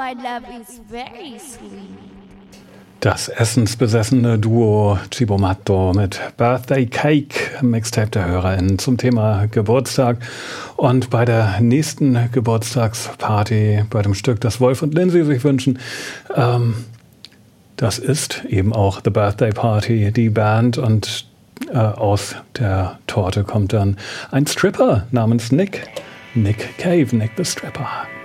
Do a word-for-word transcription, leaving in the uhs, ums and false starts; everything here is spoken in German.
my love is very sweet. Das essensbesessene Duo Cibo Matto mit Birthday Cake, Mixtape der HörerInnen zum Thema Geburtstag. Und bei der nächsten Geburtstagsparty, bei dem Stück, das Wolf und Lindsay sich wünschen, ähm, das ist eben auch The Birthday Party, die Band. Und äh, aus der Torte kommt dann ein Stripper namens Nick. Nick Cave, Nick the Stripper.